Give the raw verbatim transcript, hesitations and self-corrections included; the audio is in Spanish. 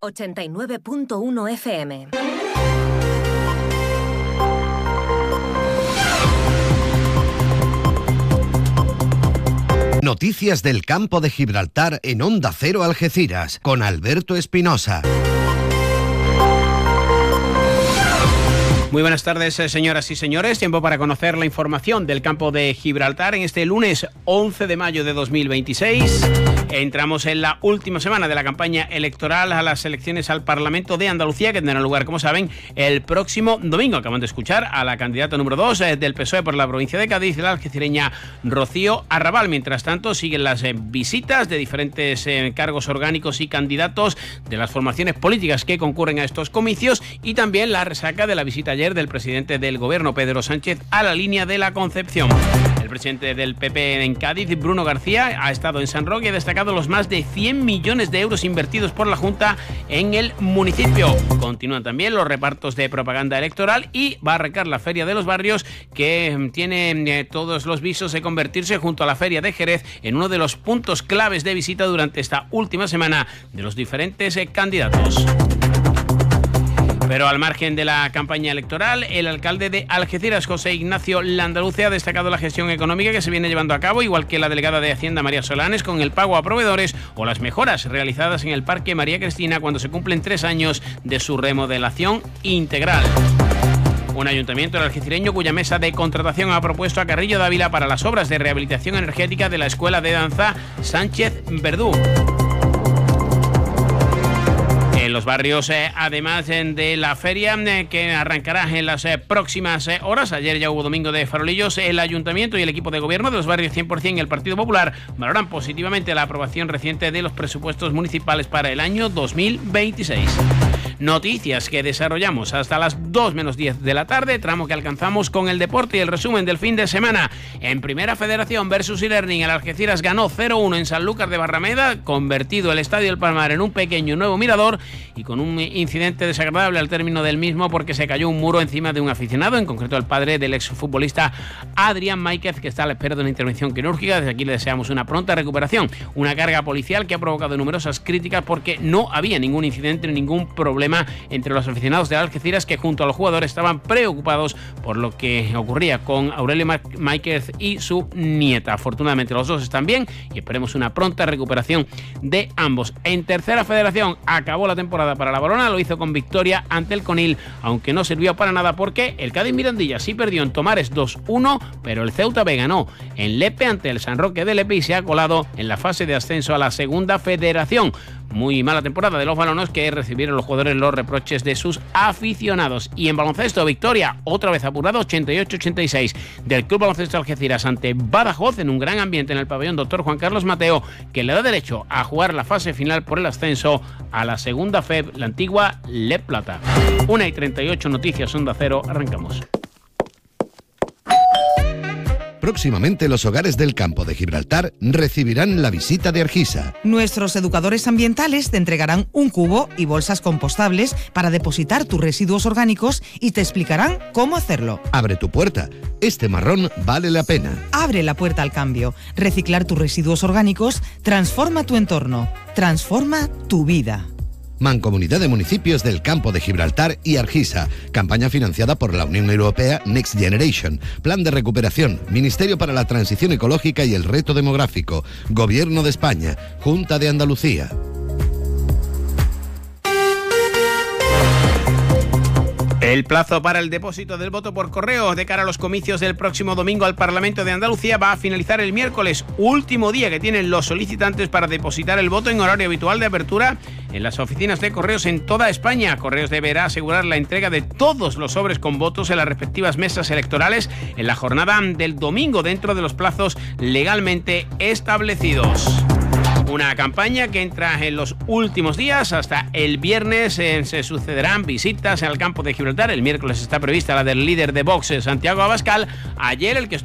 ochenta y nueve punto uno F M. Noticias del campo de Gibraltar en Onda Cero Algeciras, con Alberto Espinosa. Muy buenas tardes, señoras y señores. Tiempo para conocer la información del campo de Gibraltar en este lunes once de mayo de dos mil veintiséis. Entramos en la última semana de la campaña electoral a las elecciones al Parlamento de Andalucía, que tendrán lugar, como saben, el próximo domingo. Acaban de escuchar a la candidata número dos del P S O E por la provincia de Cádiz, la algecireña Rocío Arrabal. Mientras tanto, siguen las eh, visitas de diferentes eh, cargos orgánicos y candidatos de las formaciones políticas que concurren a estos comicios, y también la resaca de la visita ayer del presidente del Gobierno, Pedro Sánchez, a la línea de la Concepción. El presidente del P P en Cádiz, Bruno García, ha estado en San Roque y ha destacado los más de cien millones de euros invertidos por la Junta en el municipio. Continúan también los repartos de propaganda electoral y va a arrancar la Feria de los Barrios, que tiene eh, todos los visos de convertirse, junto a la Feria de Jerez, en uno de los puntos claves de visita durante esta última semana de los diferentes eh, candidatos. Pero al margen de la campaña electoral, el alcalde de Algeciras, José Ignacio Landaluce, ha destacado la gestión económica que se viene llevando a cabo, igual que la delegada de Hacienda, María Solanes, con el pago a proveedores o las mejoras realizadas en el Parque María Cristina cuando se cumplen tres años de su remodelación integral. Un ayuntamiento algecireño cuya mesa de contratación ha propuesto a Carrillo Dávila para las obras de rehabilitación energética de la Escuela de Danza Sánchez Verdú. En los barrios, eh, además eh, de la feria eh, que arrancará en las eh, próximas eh, horas, ayer ya hubo domingo de farolillos, el ayuntamiento y el equipo de gobierno de los barrios cien por ciento y el Partido Popular valoran positivamente la aprobación reciente de los presupuestos municipales para el año dos mil veintiséis. Noticias que desarrollamos hasta las dos menos diez de la tarde, tramo que alcanzamos con el deporte y el resumen del fin de semana. En Primera Federación versus e-Learning, el Algeciras ganó cero uno en Sanlúcar de Barrameda, convertido el Estadio del Palmar en un pequeño nuevo mirador, y con un incidente desagradable al término del mismo, porque se cayó un muro encima de un aficionado, en concreto el padre del exfutbolista Adrián Máiquez, que está a la espera de una intervención quirúrgica. Desde aquí le deseamos una pronta recuperación. Una carga policial que ha provocado numerosas críticas porque no había ningún incidente ni ningún problema entre los aficionados de Algeciras, que junto a los jugadores estaban preocupados por lo que ocurría con Aurelio Máiquez y su nieta. Afortunadamente los dos están bien y esperemos una pronta recuperación de ambos. En Tercera Federación acabó la temporada para la Valona, lo hizo con victoria ante el Conil, aunque no sirvió para nada porque el Cádiz Mirandilla sí perdió en Tomares dos uno, pero el Ceuta B ganó en Lepe ante el San Roque de Lepe y se ha colado en la fase de ascenso a la Segunda Federación. Muy mala temporada de los balonos, que recibieron los jugadores los reproches de sus aficionados. Y en baloncesto, victoria otra vez apurada, ochenta y ocho ochenta y seis del Club Baloncesto Algeciras ante Badajoz, en un gran ambiente en el pabellón Doctor Juan Carlos Mateo, que le da derecho a jugar la fase final por el ascenso a la Segunda F E B, la antigua Le Plata. una y treinta y ocho, Noticias Onda Cero, arrancamos. Próximamente los hogares del campo de Gibraltar recibirán la visita de Argisa. Nuestros educadores ambientales te entregarán un cubo y bolsas compostables para depositar tus residuos orgánicos y te explicarán cómo hacerlo. Abre tu puerta. Este marrón vale la pena. Abre la puerta al cambio. Reciclar tus residuos orgánicos transforma tu entorno. Transforma tu vida. Mancomunidad de Municipios del Campo de Gibraltar y Argisa. Campaña financiada por la Unión Europea Next Generation. Plan de recuperación. Ministerio para la Transición Ecológica y el Reto Demográfico. Gobierno de España. Junta de Andalucía. El plazo para el depósito del voto por correo de cara a los comicios del próximo domingo al Parlamento de Andalucía va a finalizar el miércoles, último día que tienen los solicitantes para depositar el voto en horario habitual de apertura en las oficinas de correos en toda España. Correos deberá asegurar la entrega de todos los sobres con votos en las respectivas mesas electorales en la jornada del domingo, dentro de los plazos legalmente establecidos. Una campaña que entra en los últimos días. Hasta el viernes eh, se sucederán visitas en el campo de Gibraltar. El miércoles está prevista la del líder de Vox, Santiago Abascal. Ayer el que